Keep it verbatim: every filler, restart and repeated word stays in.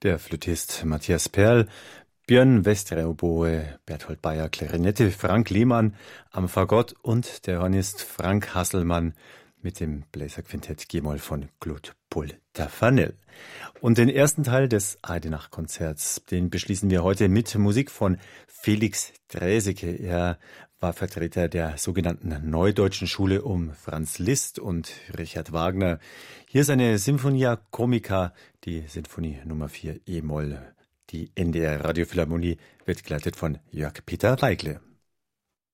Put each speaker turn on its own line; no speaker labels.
Der Flötist Matthias Perl, Björn Westre Oboe, Berthold Bayer Klarinette, Frank Lehmann am Fagott und der Hornist Frank Hasselmann mit dem Bläserquintett G-Moll von Claude Paul Tafanel. Und den ersten Teil des Eidenach-Konzerts, den beschließen wir heute mit Musik von Felix Draeseke. Er war Vertreter der sogenannten Neudeutschen Schule um Franz Liszt und Richard Wagner. Hier seine Sinfonia Comica, die Sinfonie Nummer vier E-Moll. Die N D R Radiophilharmonie wird geleitet von Jörg Peter Reigle.